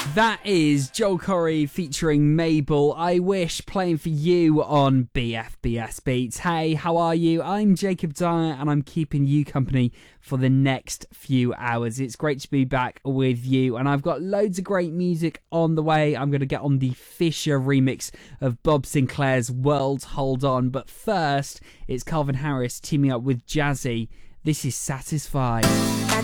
That is Joel Corry featuring Mabel. I Wish, playing for you on BFBS Beats. Hey, how are you? I'm Jacob Dyer and I'm keeping you company for the next few hours. It's great to be back with you and I've got loads of great music on the way. I'm going to get on the Fisher remix of Bob Sinclair's World Hold On. But first, it's Calvin Harris teaming up with Jazzy. This is Satisfied.